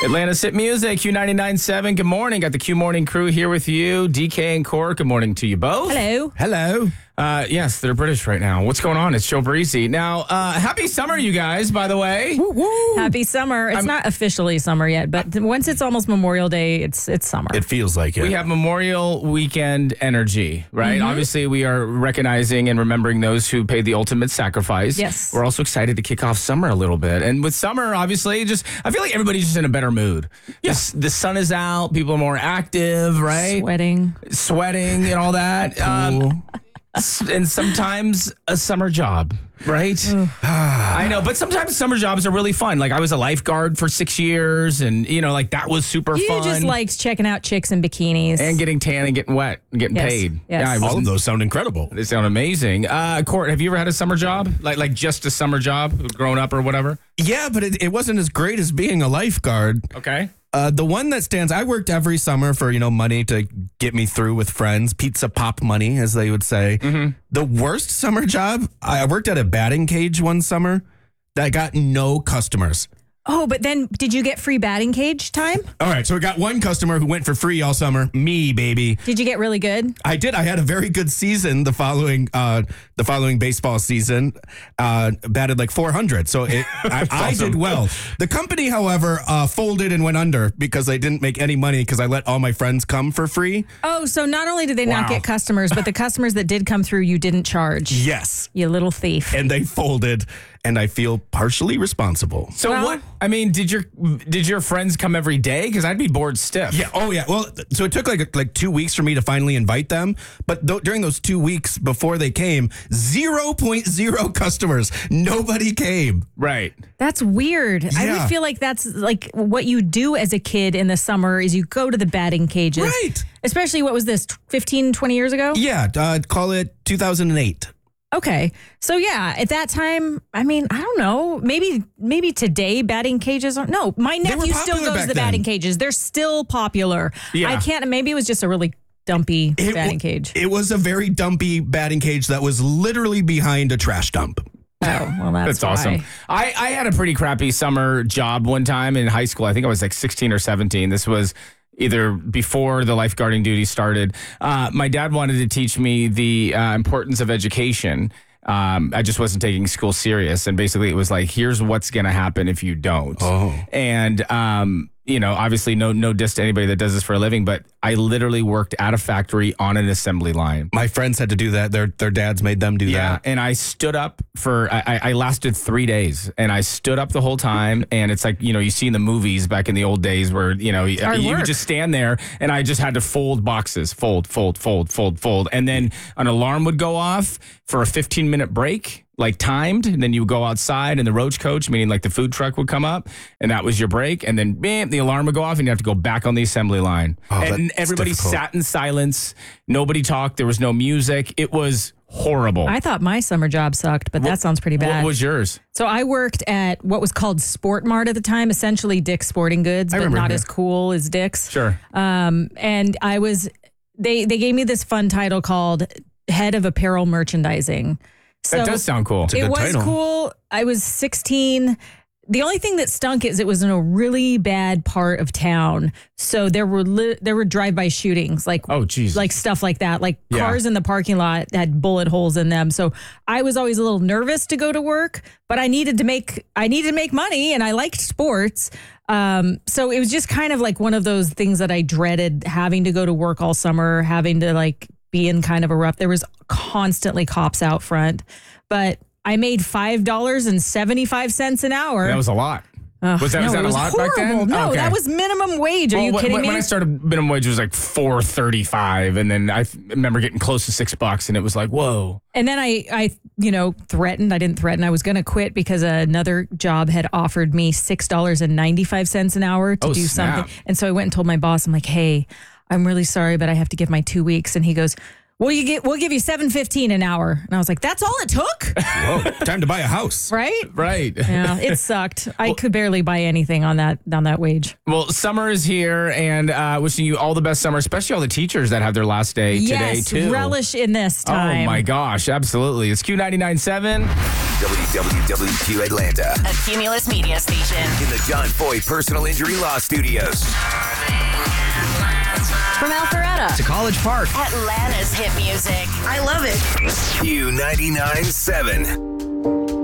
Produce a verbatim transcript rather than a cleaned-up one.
Atlanta's Hit Music, Q ninety-nine point seven. Good morning. Got the Q Morning crew here with you. D K and Court, good morning to you both. Hello. Hello. Uh, yes, they're British right now. What's going on? It's Joe Breezy. Now, uh, happy summer, you guys, by the way. Woo, woo. Happy summer. It's I'm- not officially summer yet, but th- once it's almost Memorial Day, it's it's summer. It feels like it. We have Memorial Weekend energy, right? Mm-hmm. Obviously, we are recognizing and remembering those who paid the ultimate sacrifice. Yes. We're also excited to kick off summer a little bit. And with summer, obviously, just I feel like everybody's just in a better mood. Yes. The sun is out. People are more active, right? Sweating. Sweating and all that. Um, s- and sometimes a summer job, right? I know, but sometimes summer jobs are really fun. Like I was a lifeguard for six years and, you know, like that was super You fun. just likes checking out chicks in bikinis. And getting tan and getting wet and getting Yes, paid. yes. I All was, of those sound incredible. they sound amazing. Uh, Court, have you ever had a summer job? Like like just a summer job, growing up or whatever? Yeah, but it, it wasn't as great as being a lifeguard. Okay. Uh, the one that stands, I worked every summer for, you know, money to get me through with friends, pizza pop money, as they would say. Mm-hmm. The worst summer job, I worked at a batting cage one summer that got no customers. Oh, but then did you get free batting cage time? All right, so we got one customer who went for free all summer. Me, baby. Did you get really good? I did. I had a very good season the following uh, the following baseball season. Uh, batted like four hundred. So it, I, I awesome. did well. The company, however, uh, folded and went under because they didn't make any money because I let all my friends come for free. Oh, so not only did they Wow. not get customers, but the customers that did come through, you didn't charge. Yes. You little thief. And they folded, and I feel partially responsible. So Well- what? I mean, did your did your friends come every day? Because I'd be bored stiff. Yeah. Oh, yeah. Well, th- so it took like like two weeks for me to finally invite them. But th- during those two weeks before they came, zero point zero customers. Nobody came. Right. That's weird. I Yeah. would feel like that's like what you do as a kid in the summer is you go to the batting cages. Right. Especially what was this, fifteen, twenty years ago? Yeah. Uh, call it two thousand eight. Okay. So yeah, at that time, I mean, I don't know. Maybe maybe today batting cages aren't. No, my were nephew still popular goes back to the then. batting cages. They're still popular. Yeah. I can't. Maybe it was just a really dumpy It batting wa- cage. It was a very dumpy batting cage that was literally behind a trash dump. Oh, well, that's, That's awesome. why. I, I had a pretty crappy summer job one time in high school. I think I was like sixteen or seventeen. This was either before the lifeguarding duty started. Uh, my dad wanted to teach me the uh, importance of education. Um, I just wasn't taking school serious. And basically it was like, here's what's going to happen if you don't. Oh. And, um, you know, obviously no no diss to anybody that does this for a living, but I literally worked at a factory on an assembly line. My friends had to do that. Their their dads made them do Yeah, that. and I stood up for I, I I lasted three days, and I stood up the whole time. And it's like, you know, you see in the movies back in the old days where, you know, you, Hard you work. would just stand there, and I just had to fold boxes, fold, fold, fold, fold, fold, and then an alarm would go off for a fifteen minute break, like timed, and then you would go outside, and the roach coach, meaning like the food truck, would come up, and that was your break, and then bam, the alarm would go off, and you have to go back on the assembly line, Oh, and that's everybody difficult. sat in silence, nobody talked, there was no music, it was horrible. I thought my summer job sucked, but that sounds pretty bad. What was yours? So I worked at what was called Sport Mart at the time, essentially Dick's Sporting Goods, I but remember not that. as cool as Dick's. Sure. Um, and I was, they they gave me this fun title called Head of Apparel Merchandising. So That does sound cool. a it good was title. cool. I was sixteen. The only thing that stunk is it was in a really bad part of town. So there were li- there were drive-by shootings, like Oh, geez. like stuff like that. Like Yeah. cars in the parking lot had bullet holes in them. So I was always a little nervous to go to work, but I needed to make I needed to make money, and I liked sports. Um, so it was just kind of like one of those things that I dreaded, having to go to work all summer, having to like be in kind of a rough. There was constantly cops out front, but I made five dollars and seventy five cents an hour. That was a lot. was that, no, was that it a was lot horrible. back then? No, Okay. that was minimum wage. Are Well, you when, kidding when me? When I started, minimum wage was like four thirty-five, and then I f- remember getting close to six bucks, and it was like, whoa. And then I, I, you know, threatened. I didn't threaten. I was going to quit because another job had offered me six dollars and ninety five cents an hour to Oh, do snap. something. And so I went and told my boss, I'm like, hey, I'm really sorry, but I have to give my two weeks. And he goes, well, you get, we'll give you seven fifteen an hour. And I was like, that's all it took, Whoa, time to buy a house. right? Right. Yeah, it sucked. I could barely buy anything on that on that wage. Well, summer is here, and uh, wishing you all the best summer, especially all the teachers that have their last day Yes, today, too. relish in this time. Oh, my gosh. Absolutely. It's Q ninety-nine point seven. W W W Q Atlanta. A Cumulus media station. In the John Foy Personal Injury Law Studios. From Alpharetta to College Park. Atlanta's hit music. I love it. U ninety-nine point seven.